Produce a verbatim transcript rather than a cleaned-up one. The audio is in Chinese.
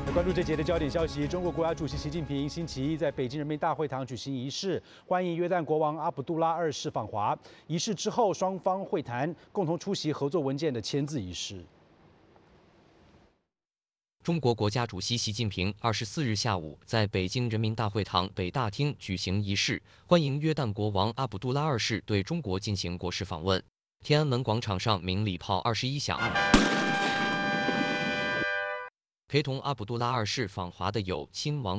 关注这节的焦点消息，中国国家主席习近平星期一在北京人民大会堂举行仪式，欢迎约旦国王阿卜杜拉二世访华。仪式之后，双方会谈，共同出席合作文件的签字仪式。 中国国家主席习近平二十四日下午在北京人民大会堂北大厅举行仪式，欢迎约旦国王阿卜杜拉二世对中国进行国事访问。天安门广场上鸣礼炮二十一响。陪同阿卜杜拉二世访华的有亲王。